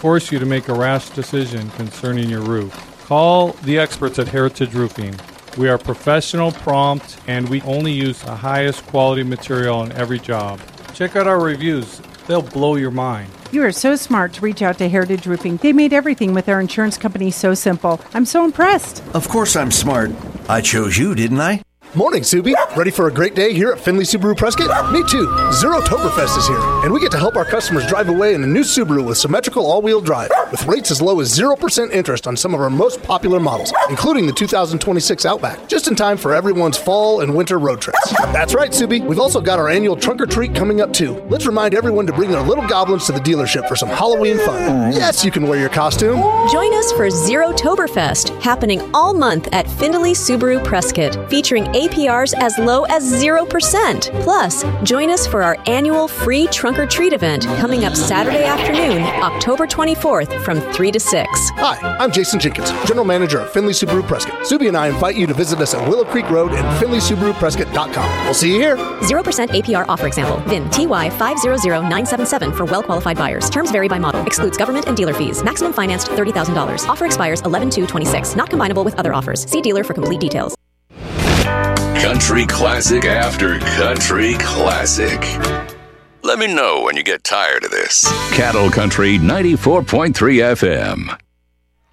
force you to make a rash decision concerning your roof. Call the experts at Heritage Roofing. We are professional, prompt, and we only use the highest quality material on every job. Check out our reviews. They'll blow your mind. You are so smart to reach out to Heritage Roofing. They made everything with their insurance company so simple. I'm so impressed. Of course I'm smart. I chose you, didn't I? Morning, Subi. Ready for a great day here at Findlay Subaru Prescott? Me too. Zero-Toberfest is here, and we get to help our customers drive away in a new Subaru with symmetrical all-wheel drive, with rates as low as 0% interest on some of our most popular models, including the 2026 Outback, just in time for everyone's fall and winter road trips. That's right, Subi. We've also got our annual Trunk or Treat coming up too. Let's remind everyone to bring their little goblins to the dealership for some Halloween fun. Yes, you can wear your costume. Join us for Zero-Toberfest, happening all month at Findlay Subaru Prescott, featuring APRs as low as 0%. Plus, join us for our annual free Trunk or Treat event coming up Saturday afternoon, October 24th from 3 to 6. Hi, I'm Jason Jenkins, General Manager of Findlay Subaru Prescott. Subi and I invite you to visit us at Willow Creek Road and FindlaySubaruPrescott.com. We'll see you here. 0% APR offer example. VIN TY500977 for well-qualified buyers. Terms vary by model. Excludes government and dealer fees. Maximum financed $30,000. Offer expires 11/2/26. Not combinable with other offers. See dealer for complete details. Country classic after country classic. Let me know when you get tired of this. Cattle Country 94.3 FM.